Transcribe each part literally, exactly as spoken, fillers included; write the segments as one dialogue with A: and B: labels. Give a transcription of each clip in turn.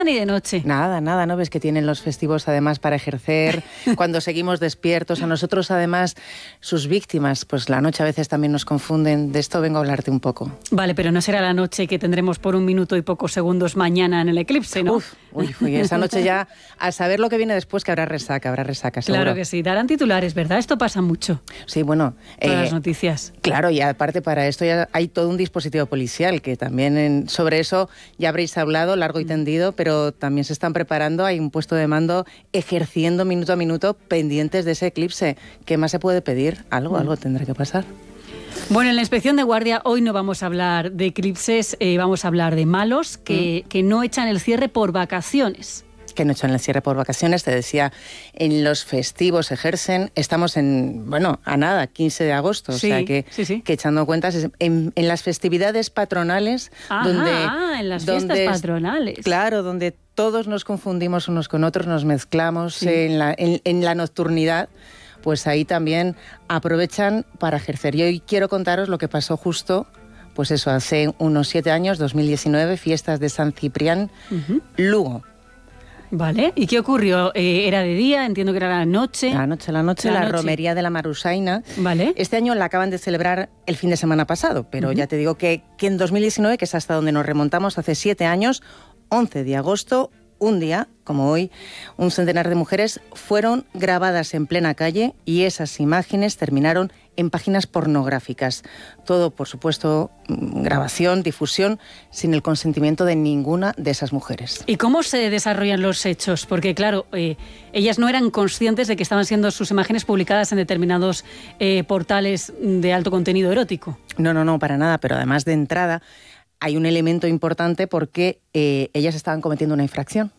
A: ni de noche.
B: Nada, nada, ¿no? Ves que tienen los festivos además para ejercer cuando seguimos despiertos. A nosotros además, sus víctimas, pues la noche a veces también nos confunden. De esto vengo a hablarte un poco.
A: Vale, pero no será la noche que tendremos por un minuto y pocos segundos mañana en el eclipse, ¿no?
B: Uf, uy, uy, esa noche ya, a saber lo que viene después, que habrá resaca, habrá resaca, seguro.
A: Claro que sí, darán titulares, ¿verdad? Esto pasa mucho.
B: Sí, bueno.
A: Todas
B: eh,
A: las noticias.
B: Claro, y aparte para esto ya hay todo un dispositivo policial, que también en, sobre eso ya habréis hablado largo y tendido, pero también se están preparando, hay un puesto de mando ejerciendo minuto a minuto pendientes de ese eclipse. ¿Qué más se puede pedir? Algo, algo tendrá que pasar.
A: Bueno, en la inspección de guardia hoy no vamos a hablar de eclipses, eh, vamos a hablar de malos que, mm. que no echan el cierre por vacaciones.
B: Que no echan el cierre por vacaciones, te decía, en los festivos ejercen, estamos en, bueno, a nada, quince de agosto,
A: sí,
B: o sea que,
A: sí, sí.
B: que echando cuentas, en, en las festividades patronales,
A: Ajá,
B: donde...
A: Ah, en las
B: donde,
A: fiestas patronales.
B: Claro, donde todos nos confundimos unos con otros, nos mezclamos sí. en, la, en, en la nocturnidad, pues ahí también aprovechan para ejercer. Y hoy quiero contaros lo que pasó justo, pues eso, hace unos siete años, dos mil diecinueve, fiestas de San Ciprián, uh-huh. Lugo.
A: Vale, ¿y qué ocurrió? Eh, ¿Era de día? Entiendo que era la noche.
B: La noche, la noche, la, la noche. Romería de la Marusaina.
A: Vale.
B: Este año la acaban de celebrar el fin de semana pasado, pero uh-huh. ya te digo que, que en dos mil diecinueve, que es hasta donde nos remontamos, hace siete años, once de agosto, un día, como hoy, un centenar de mujeres fueron grabadas en plena calle y esas imágenes terminaron en páginas pornográficas. Todo, por supuesto, grabación, difusión, sin el consentimiento de ninguna de esas mujeres.
A: ¿Y cómo se desarrollan los hechos? Porque, claro, eh, ellas no eran conscientes de que estaban siendo sus imágenes publicadas en determinados eh, portales de alto contenido erótico.
B: No, no, no, para nada, pero además de entrada hay un elemento importante porque eh, ellas estaban cometiendo una infracción.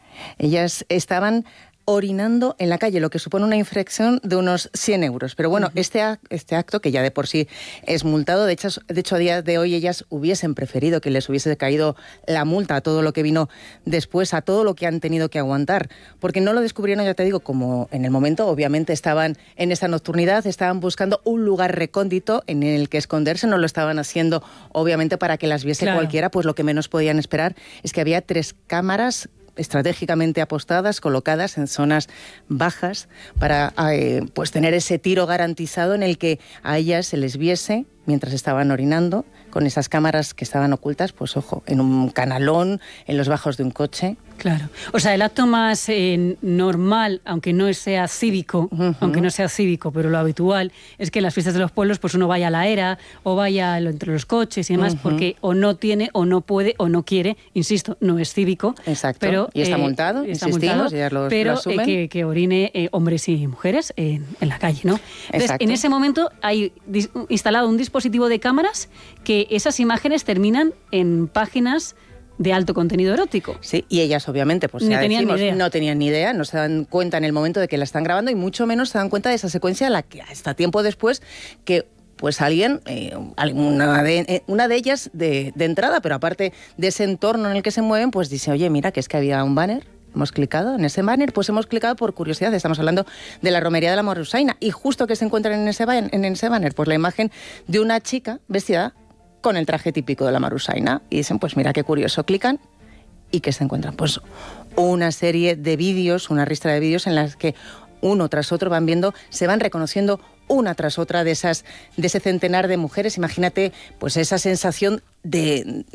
B: Ellas estaban orinando en la calle, lo que supone una infracción de unos cien euros. Pero bueno, uh-huh. este, este acto, que ya de por sí es multado, de hecho, de hecho a día de hoy ellas hubiesen preferido que les hubiese caído la multa a todo lo que vino después, a todo lo que han tenido que aguantar, porque no lo descubrieron, ya te digo, como en el momento, obviamente estaban en esa nocturnidad, estaban buscando un lugar recóndito en el que esconderse, no lo estaban haciendo obviamente para que las viese claro. cualquiera, pues lo que menos podían esperar es que había tres cámaras estratégicamente apostadas, colocadas en zonas bajas para eh, pues tener ese tiro garantizado en el que a ellas se les viese mientras estaban orinando, con esas cámaras que estaban ocultas, pues ojo, en un canalón, en los bajos de un coche.
A: Claro. O sea, el acto más eh, normal, aunque no sea cívico, uh-huh. aunque no sea cívico, pero lo habitual es que en las fiestas de los pueblos pues uno vaya a la era o vaya entre los coches y demás, uh-huh. porque o no tiene, o no puede, o no quiere, insisto, no es cívico.
B: Exacto.
A: Pero,
B: y está
A: eh,
B: multado,
A: está
B: insistimos,
A: multado,
B: ya lo,
A: pero
B: lo asumen.
A: Eh, que, que orine eh, hombres y mujeres en, en la calle, ¿no? Entonces,
B: Exacto.
A: en ese momento hay dis- instalado un dispositivo de cámaras que esas imágenes terminan en páginas de alto contenido erótico.
B: Sí, y ellas obviamente, pues ya
A: tenían
B: decimos,
A: ni idea.
B: no tenían ni idea, no se dan cuenta en el momento de que la están grabando y mucho menos se dan cuenta de esa secuencia la que hasta tiempo después que pues alguien, eh, una, de, eh, una de ellas de, de entrada, pero aparte de ese entorno en el que se mueven, pues dice, oye, mira, que es que había un banner. Hemos clicado en ese banner, pues hemos clicado por curiosidad, estamos hablando de la Romería de la Marusaina y justo que se encuentran en ese, en ese banner, pues la imagen de una chica vestida con el traje típico de la Marusaina y dicen, pues mira qué curioso, clican y ¿qué se encuentran? Pues una serie de vídeos, una ristra de vídeos en las que uno tras otro van viendo, se van reconociendo una tras otra de esas de ese centenar de mujeres. Imagínate pues esa sensación de,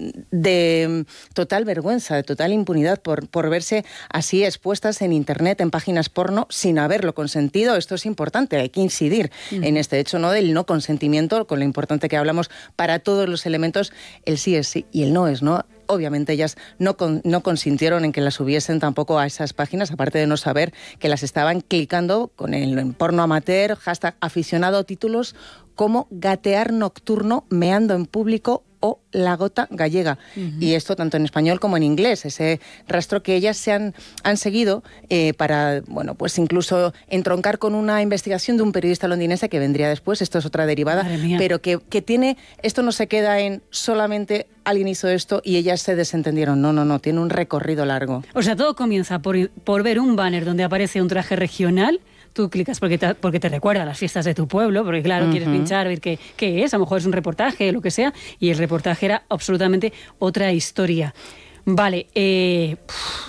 B: de total vergüenza, de total impunidad por, por verse así expuestas en internet, en páginas porno, sin haberlo consentido. Esto es importante, hay que incidir uh-huh. en este hecho, ¿no?, del no consentimiento, con lo importante que hablamos para todos los elementos, el sí es sí y el no es no. Obviamente ellas no, con, no consintieron en que las subiesen tampoco a esas páginas, aparte de no saber que las estaban clicando con el porno amateur, hashtag aficionado, títulos como gatear nocturno, meando en público o la gota gallega. Uh-huh. Y esto tanto en español como en inglés, ese rastro que ellas se han, han seguido eh, para, bueno, pues incluso entroncar con una investigación de un periodista londinense que vendría después, esto es otra derivada, pero que, que tiene, esto no se queda en solamente alguien hizo esto y ellas se desentendieron, no, no, no, tiene un recorrido largo.
A: O sea, todo comienza por, por ver un banner donde aparece un traje regional. Tú clicas porque te, porque te recuerda a las fiestas de tu pueblo, porque claro, uh-huh. quieres pinchar, ver qué, qué es, a lo mejor es un reportaje, lo que sea, y el reportaje era absolutamente otra historia. Vale, eh,